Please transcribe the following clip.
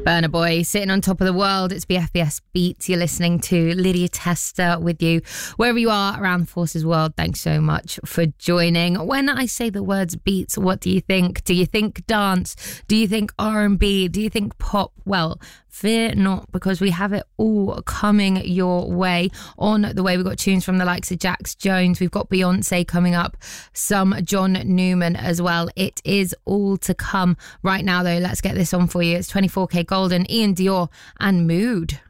Burna Boy, sitting on top of the world. It's BFBS Beats. You're listening to Lydia Testa with you wherever you are around the Forces world. Thanks so much for joining. When I say the words beats, what do you think? Do you think dance? Do you think R&B? Do you think pop? Well, fear not, because we have it all coming your way. On the way, we've got tunes from the likes of Jax Jones. We've got Beyonce coming up, some John Newman as well. It is all to come. Right now, though, let's get this on for you. It's 24K Golden, Ian Dior, and Mood.